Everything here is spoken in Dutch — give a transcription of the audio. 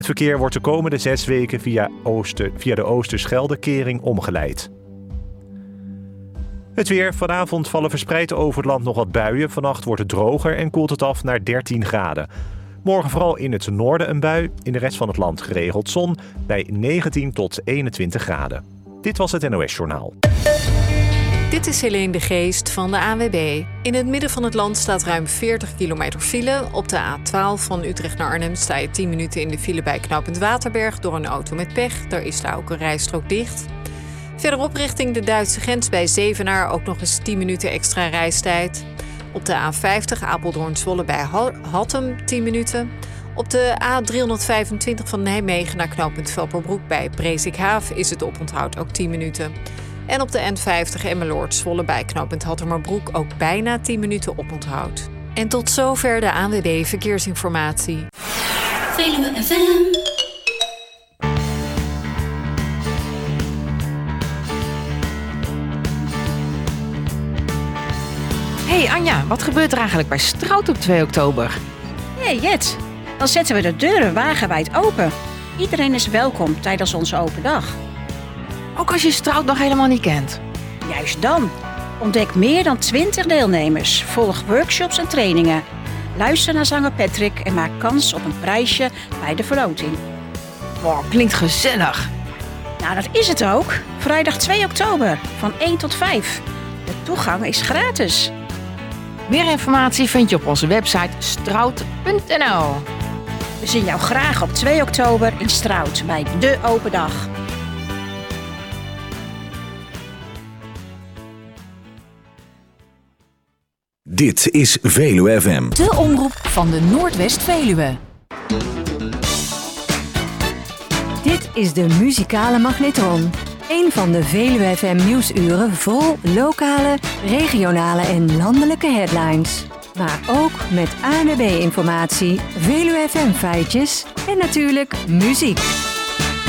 Het verkeer wordt de komende 6 weken via de Oosterscheldekering omgeleid. Het weer. Vanavond vallen verspreid over het land nog wat buien. Vannacht wordt het droger en koelt het af naar 13 graden. Morgen vooral in het noorden een bui. In de rest van het land geregeld zon bij 19 tot 21 graden. Dit was het NOS Journaal. Dit is Helene de Geest van de ANWB. In het midden van het land staat ruim 40 kilometer file. Op de A12 van Utrecht naar Arnhem sta je 10 minuten in de file bij knooppunt Waterberg door een auto met pech. Daar is daar ook een rijstrook dicht. Verderop richting de Duitse grens bij Zevenaar ook nog eens 10 minuten extra reistijd. Op de A50 Apeldoorn-Zwolle bij Hattem 10 minuten. Op de A325 van Nijmegen naar knooppunt Velperbroek bij Breesikhaaf is het oponthoud ook 10 minuten. En op de N50 Emmeloord-Zwolle bij knooppunt Hattemerbroek ook bijna 10 minuten oponthoud. En tot zover de ANWB Verkeersinformatie. Veluwe FM. Hey Anja, wat gebeurt er eigenlijk bij Strout op 2 oktober? Hey Jet, dan zetten we de deuren wagenwijd open. Iedereen is welkom tijdens onze open dag. Ook als je Strout nog helemaal niet kent. Juist dan. Ontdek meer dan 20 deelnemers. Volg workshops en trainingen. Luister naar zanger Patrick en maak kans op een prijsje bij de verloting. Wow, klinkt gezellig. Nou, dat is het ook. Vrijdag 2 oktober van 1 tot 5. De toegang is gratis. Meer informatie vind je op onze website strout.nl. We zien jou graag op 2 oktober in Strout bij de open dag. Dit is Veluwe FM. De omroep van de Noordwest-Veluwe. Dit is de muzikale magnetron. Een van de Veluwe FM nieuwsuren vol lokale, regionale en landelijke headlines. Maar ook met ANWB-informatie, Veluwe FM feitjes en natuurlijk muziek.